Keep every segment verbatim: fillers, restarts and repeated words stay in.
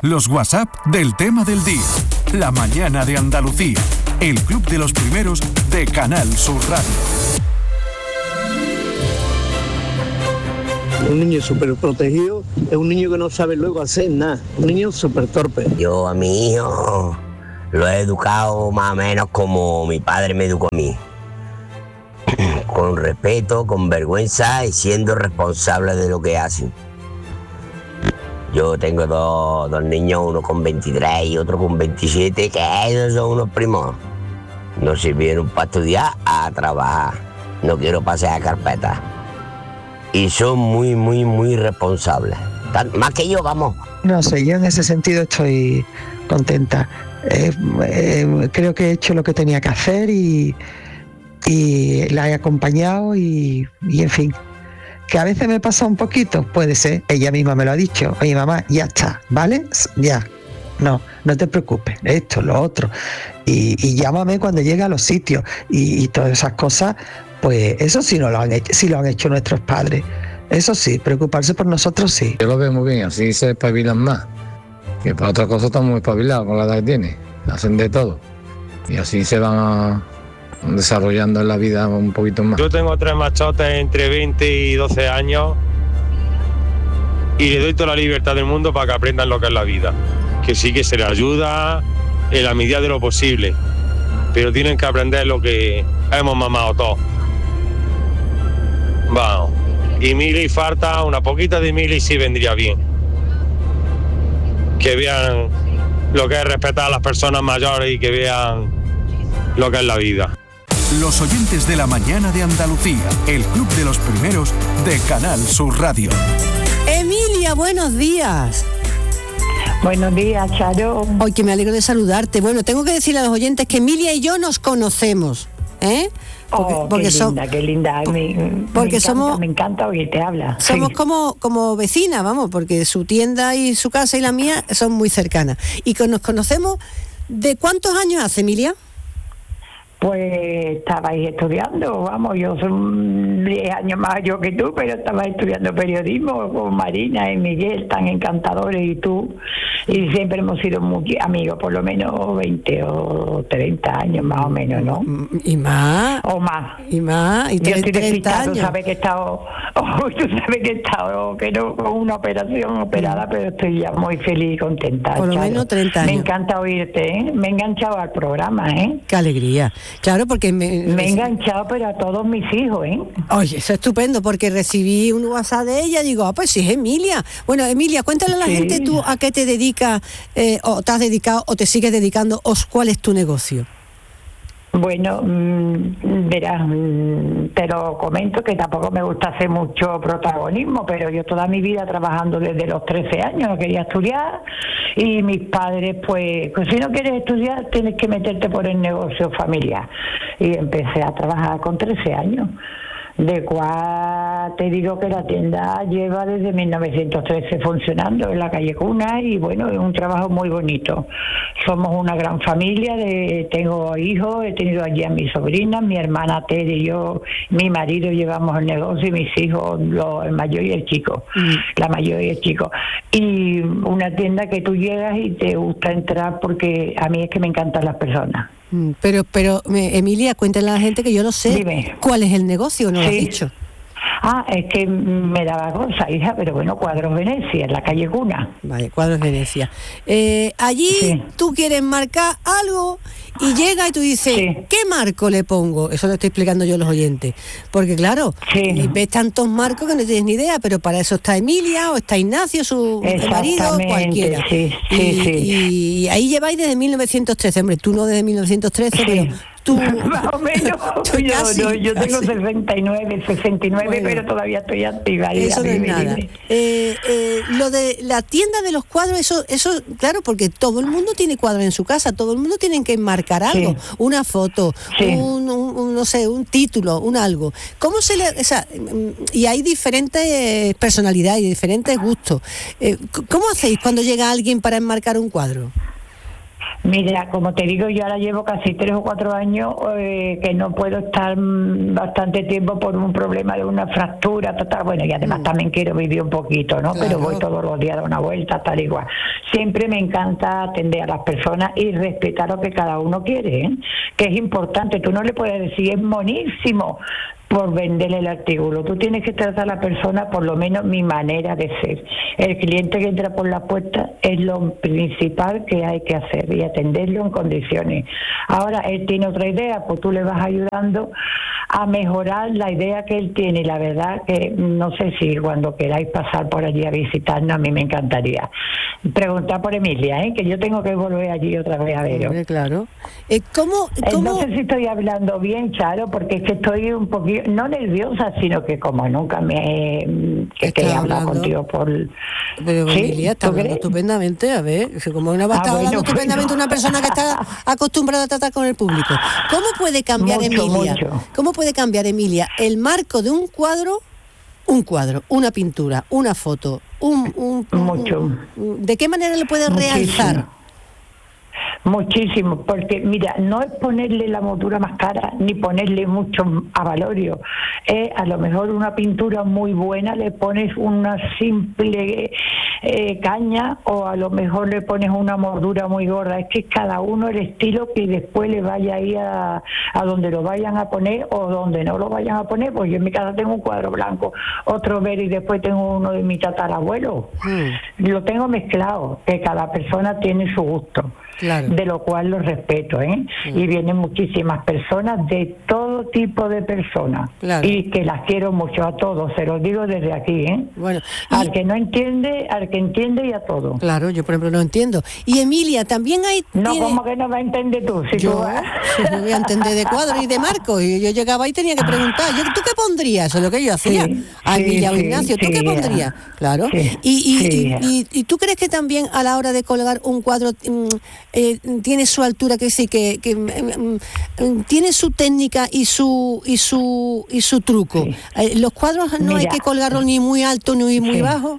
Los WhatsApp del tema del día. La mañana de Andalucía. El club de los primeros de Canal Sur Radio. Un niño súper protegido es un niño que no sabe luego hacer nada. Un niño súper torpe. Yo a mi hijo lo he educado más o menos como mi padre me educó a mí. Con respeto, con vergüenza y siendo responsable de lo que hacen. Yo tengo dos, dos niños, uno con veintitrés y otro con veintisiete, que ellos son unos primos. No sirvieron para estudiar, a trabajar. No quiero pasear carpeta. Y son muy, muy, muy responsables. Tan, más que yo, vamos. No sé, yo en ese sentido estoy contenta. Eh, eh, creo que he hecho lo que tenía que hacer y, y la he acompañado y, y en fin. Que a veces me pasa un poquito, puede ser, ella misma me lo ha dicho. Oye, mamá, ya está, ¿vale? Ya, no, no te preocupes, esto, lo otro. Y, y llámame cuando llegue a los sitios y, y todas esas cosas, pues eso sí, no lo han hecho, sí lo han hecho nuestros padres. Eso sí, preocuparse por nosotros sí. Yo lo veo muy bien, así se espabilan más. Que para otra cosa están muy espabilados con la edad que tienen, hacen de todo. Y así se van a... desarrollando en la vida un poquito más. Yo tengo tres machotes entre veinte y doce años y les doy toda la libertad del mundo para que aprendan lo que es la vida. Que sí que se les ayuda en la medida de lo posible, pero tienen que aprender lo que hemos mamado todos. Vamos. Y Mili falta, una poquita de Mili sí vendría bien. Que vean lo que es respetar a las personas mayores y que vean lo que es la vida. Los oyentes de la mañana de Andalucía, el club de los primeros de Canal Sur Radio. Emilia, buenos días. Buenos días, Charo. Hoy que me alegro de saludarte. Bueno, tengo que decirle a los oyentes que Emilia y yo nos conocemos, ¿eh? Porque, oh, porque qué so, linda, qué linda. Me, porque me encanta, somos, me encanta oírte hablar. Somos sí. como, como vecinas, vamos, porque su tienda y su casa y la mía son muy cercanas. Y que nos conocemos, ¿de cuántos años hace, Emilia? Pues estabais estudiando, vamos, yo soy diez años más yo que tú, pero estabas estudiando periodismo con Marina y Miguel, tan encantadores, y tú, y siempre hemos sido muy amigos, por lo menos veinte o treinta años más o menos, ¿no? Y más. O más. Y más. Y yo estoy treinta años. Tú sabes que he estado, oh, tú sabes que he estado, que no con una operación operada, pero estoy ya muy feliz y contenta. Por lo Charo. menos treinta años. Me encanta oírte, ¿eh? Me he enganchado al programa, ¿eh? Qué alegría. Claro, porque me... Me he enganchado, pero a todos mis hijos, ¿eh? Oye, eso es estupendo, porque recibí un WhatsApp de ella, digo, ah, pues sí, es Emilia. Bueno, Emilia, cuéntale a la sí. gente tú a qué te dedicas, eh, o te has dedicado, o te sigues dedicando, o cuál es tu negocio. Bueno, mmm, verás, mmm, te lo comento que tampoco me gusta hacer mucho protagonismo, pero yo toda mi vida trabajando desde los trece años, no quería estudiar, y mis padres, pues, pues si no quieres estudiar tienes que meterte por el negocio familiar. Y empecé a trabajar con trece años. De cual te digo que la tienda lleva desde mil novecientos trece funcionando en la calle Cuna, y bueno, es un trabajo muy bonito. Somos una gran familia, de, tengo hijos, he tenido allí a mis sobrinas, mi hermana Tere y yo, mi marido llevamos el negocio, y mis hijos, lo, el mayor y el chico, mm. la mayor y el chico. Y una tienda que tú llegas y te gusta entrar, porque a mí es que me encantan las personas. Pero, pero Emilia, cuéntale a la gente que yo no sé. Dime. ¿Cuál es el negocio? ¿No sí. lo has dicho? Ah, es que me daba cosa, hija, pero bueno, Cuadros Venecia, en la calle Cuna. Vale, Cuadros Venecia. Eh, allí sí. tú quieres marcar algo y llega y tú dices, sí. ¿qué marco le pongo? Eso lo estoy explicando yo a los oyentes. Porque claro, sí. ves tantos marcos que no tienes ni idea, pero para eso está Emilia o está Ignacio, su marido, cualquiera. Sí, sí, y, sí. y ahí lleváis desde mil novecientos trece, hombre, tú no desde mil novecientos trece, sí. pero... Tú, más o menos, yo, casi, no, yo tengo casi. sesenta y nueve, sesenta y nueve, bueno, pero todavía estoy activa. Eso no es nada. Eh, eh, lo de la tienda de los cuadros, eso, eso, claro, porque todo el mundo tiene cuadros en su casa, todo el mundo tiene que enmarcar algo, sí. una foto, sí. un, un, un, no sé, un título, un algo. ¿Cómo se le, o sea, y hay diferentes personalidades y diferentes gustos. Eh, ¿Cómo hacéis cuando llega alguien para enmarcar un cuadro? Mira, como te digo, yo ahora llevo casi tres o cuatro años eh, que no puedo estar mm, bastante tiempo por un problema de una fractura, tal, tal. Bueno, y además mm. también quiero vivir un poquito, ¿no? Claro. Pero voy todos los días a dar una vuelta, tal igual. Siempre me encanta atender a las personas y respetar lo que cada uno quiere, ¿eh? Que es importante. Tú no le puedes decir, es monísimo, por venderle el artículo. Tú tienes que tratar a la persona, por lo menos mi manera de ser. El cliente que entra por la puerta es lo principal que hay que hacer y atenderlo en condiciones. Ahora, él tiene otra idea, pues tú le vas ayudando a mejorar la idea que él tiene. La verdad que no sé si cuando queráis pasar por allí a visitarnos, a mí me encantaría. Preguntar por Emilia, ¿eh? Que yo tengo que volver allí otra vez a veros. Sí, claro. Eh, ¿cómo, cómo? No sé si estoy hablando bien, Charo, porque es que estoy un poquito, no nerviosa, sino que como nunca me que, que he hablado contigo por... Pero ¿sí? Emilia está hablando crees? estupendamente, a ver, como una va a estar ah, hablando bueno, estupendamente bueno. Una persona que está acostumbrada a tratar con el público. ¿Cómo puede cambiar mucho, Emilia? Mucho. ¿Cómo puede cambiar Emilia el marco de un cuadro, un cuadro, una pintura, una foto, un, un, un mucho? Un, ¿de qué manera le puede Muchísimo. realzar? Muchísimo, porque mira, no es ponerle la montura más cara ni ponerle mucho avalorio, es a lo mejor una pintura muy buena, le pones una simple eh, caña, o a lo mejor le pones una mordura muy gorda. Es que cada uno el estilo que después le vaya a ir a, a donde lo vayan a poner o donde no lo vayan a poner. Pues yo en mi casa tengo un cuadro blanco, otro verde y después tengo uno de mi tatarabuelo. Mm. Lo tengo mezclado, que cada persona tiene su gusto. Claro. De lo cual lo respeto, ¿eh? Sí. Y vienen muchísimas personas, de todo tipo de personas, claro. Y que las quiero mucho a todos, se los digo desde aquí, ¿eh? Bueno, y... al que no entiende, al que entiende y a todo. Claro, yo por ejemplo no entiendo. Y Emilia, también hay... No, tiene... ¿cómo que no va a entender tú? Si yo tú vas... no voy a entender de cuadro y de marco, y yo llegaba y tenía que preguntar, yo, ¿tú qué pondrías? Eso es lo que yo hacía. Sí, a Emilia sí, o Ignacio, ¿tú sí, qué pondrías? Claro. Sí, y, y, sí, y, y, y tú crees que también a la hora de colgar un cuadro... Mm, Eh, tiene su altura, que sí, que, que mm, mm, tiene su técnica y su y su y su truco. Sí. Eh, los cuadros no Mira, hay que colgarlos ni muy alto ni muy sí. bajo.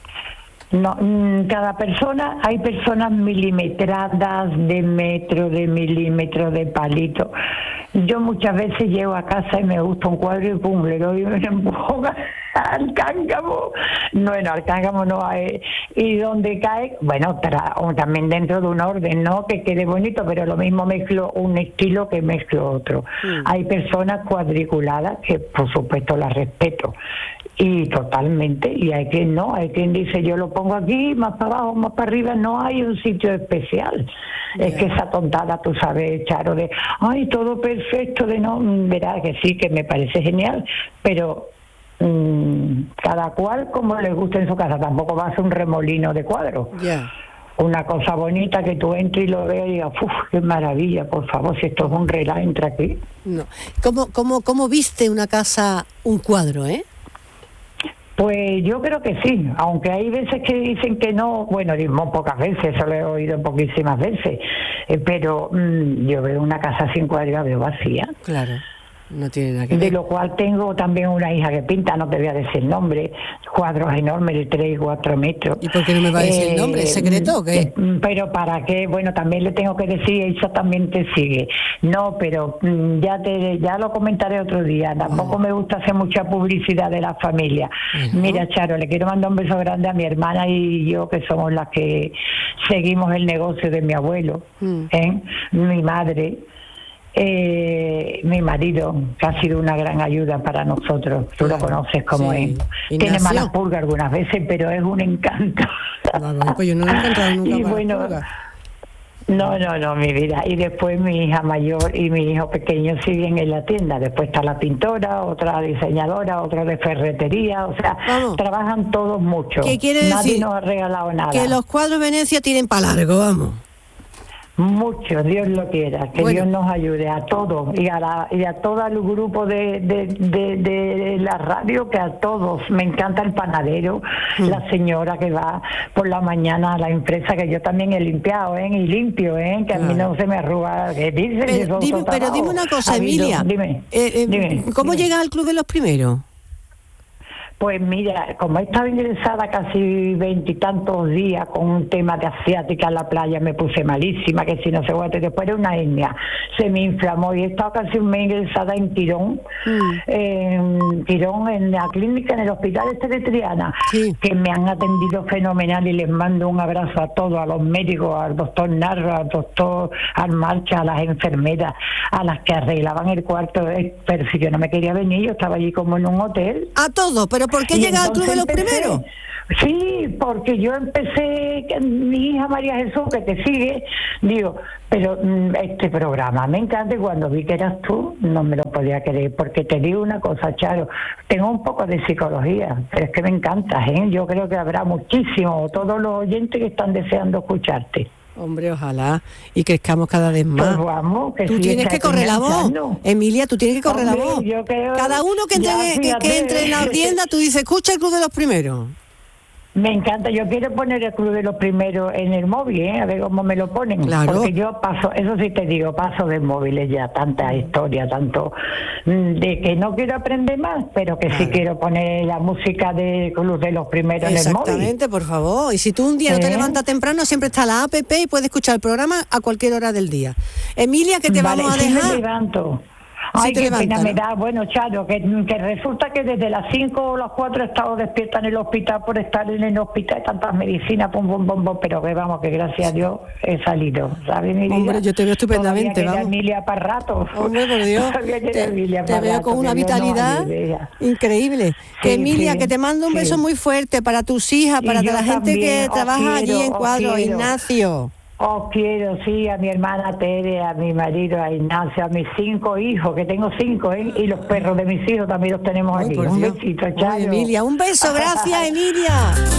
No, cada persona, hay personas milimetradas de metro, de milímetro, de palito. Yo muchas veces llego a casa y me gusta un cuadro y pum, le doy un empujón al cángamo. Bueno, al cángamo no hay. Y donde cae, bueno, tra, también dentro de un orden, ¿no? Que quede bonito, pero lo mismo mezclo un estilo que mezclo otro. Mm. Hay personas cuadriculadas que, por supuesto, las respeto. Y totalmente, y hay quien no, hay quien dice yo lo pongo aquí, más para abajo, más para arriba, no hay un sitio especial. Yeah. Es que esa tontada, tú sabes, Charo, de ay, todo perfecto, de no, verás que sí, que me parece genial, pero mmm, cada cual como le gusta en su casa, tampoco va a ser un remolino de cuadros. Yeah. Una cosa bonita que tú entres y lo veas y digas, uff, qué maravilla, por favor, si esto es un reloj, entra aquí. No. ¿Cómo, cómo, cómo viste una casa, un cuadro, eh? Pues yo creo que sí, aunque hay veces que dicen que no, bueno, muy pocas veces, eso lo he oído poquísimas veces, eh, pero mmm, yo veo una casa sin cuadro y la veo vacía. Claro. No tiene nada que ver. De lo cual tengo también una hija que pinta, no te voy a decir el nombre, cuadros enormes de tres y cuatro metros. ¿Y por qué no me va a decir eh, el nombre? ¿Es secreto o qué? Pero para qué, bueno, también le tengo que decir, ella también te sigue. No, pero ya te ya lo comentaré otro día. Tampoco oh. me gusta hacer mucha publicidad de la familia. Uh-huh. Mira, Charo, le quiero mandar un beso grande a mi hermana y yo, que somos las que seguimos el negocio de mi abuelo, uh-huh. ¿eh? Mi madre. Eh, mi marido, que ha sido una gran ayuda para nosotros, tú claro, lo conoces como sí. es. Tiene mala purga algunas veces, pero es un encanto. Bueno, pues yo no lo he encontrado nunca. Y bueno, purga. No, no, no, mi vida. Y después mi hija mayor y mi hijo pequeño siguen en la tienda. Después está la pintora, otra diseñadora, otra de ferretería. O sea, vamos. Trabajan todos mucho. ¿Qué quiere Nadie decir? nos ha regalado nada. Que los cuadros Venecia tienen para largo, vamos. Mucho, Dios lo quiera, que bueno. Dios nos ayude a todos y a la, y a todo el grupo de, de, de, de la radio, que a todos. Me encanta el panadero, mm. la señora que va por la mañana a la empresa, que yo también he limpiado, ¿eh? Y limpio, ¿eh? Que claro. a mí no se me arruga. Que dicen pero, que son dime, pero dime una cosa, Emilia. Dime, eh, eh, dime, ¿Cómo dime. llegas al Club de los Primeros? Pues mira, como he estado ingresada casi veintitantos días con un tema de asiática en la playa, me puse malísima, que si no se aguante, después de una hernia, se me inflamó y he estado casi un mes ingresada en Tirón, mm. en Tirón, en la clínica, en el hospital este de Triana, sí. que me han atendido fenomenal y les mando un abrazo a todos, a los médicos, al doctor Narro, al doctor Almarcha, a las enfermeras, a las que arreglaban el cuarto, pero si yo no me quería venir, yo estaba allí como en un hotel. A todo, pero ¿por qué llega al Club de los Primeros? Sí, porque yo empecé, mi hija María Jesús, que te sigue, digo, pero este programa me encanta, y cuando vi que eras tú, no me lo podía creer, porque te digo una cosa, Charo, tengo un poco de psicología, pero es que me encanta, ¿eh? Yo creo que habrá muchísimo, todos los oyentes que están deseando escucharte. Hombre, ojalá, y crezcamos cada vez más. Pues vamos, que tú sí, tienes que correr la voz, Emilia, tú tienes que correr Hombre, la voz. yo creo, cada uno que entre, ya, que, que entre en la tienda, tú dices, escucha el Club de los Primeros. Me encanta, yo quiero poner el Club de los Primeros en el móvil, ¿eh? A ver cómo me lo ponen. Claro. Porque yo paso, eso sí te digo, paso de móviles ya, tanta historia, tanto de que no quiero aprender más, pero que claro. sí quiero poner la música del Club de los Primeros en el móvil. Exactamente, por favor. Y si tú un día ¿Eh? no te levantas temprano, siempre está la app y puedes escuchar el programa a cualquier hora del día. Emilia, que te vale, vamos a sí dejar. Me levanto. Ay, qué levanta, pena ¿no? me da. Bueno, Charo, que, que resulta que desde las cinco o las cuatro he estado despierta en el hospital por estar en el hospital, tantas medicinas, pum, pum, pum, pum, pero que vamos, que gracias a Dios he salido, ¿sabes, mi vida? Hombre, yo te veo estupendamente, vamos. Emilia para rato. Hombre, por Dios, te, te veo con una vitalidad no increíble. Sí, que Emilia, sí, que te mando un sí. beso muy fuerte para tus hijas, para la gente que trabaja quiero, allí en Cuadros, Ignacio. Os quiero, sí, a mi hermana Tere, a mi marido, a Ignacio, a mis cinco hijos, que tengo cinco, ¿eh? Y los perros de mis hijos también los tenemos aquí. Un besito, Charo. Emilia, un beso, gracias, Emilia.